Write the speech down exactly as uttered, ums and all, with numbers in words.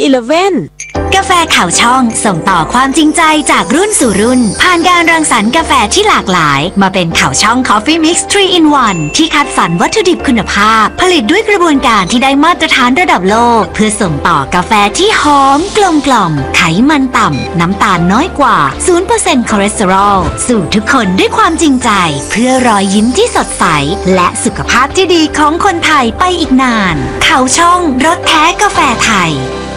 อีเลฟเว่นกาแฟข่าวช่องส่งต่อความจริงใจจากรุ่นสู่รุ่นผ่านการรังสรรค์กาแฟที่หลากหลายมาเป็นข่าวช่อง Coffee Mix ทรี in วัน ที่คัดสรรวัตถุดิบคุณภาพผลิตด้วยกระบวนการที่ได้มาตรฐานระดับโลกเพื่อส่งต่อกาแฟที่หอมกลมกล่อมไขมันต่ำน้ำตาลน้อยกว่า ศูนย์เปอร์เซ็นต์ คอเลสเตอรอลสู่ทุกคนด้วยความจริงใจเพื่อรอยยิ้มที่สดใสและสุขภาพที่ดีของคนไทยไปอีกนานข่าวช่องรสแท้กาแฟไทย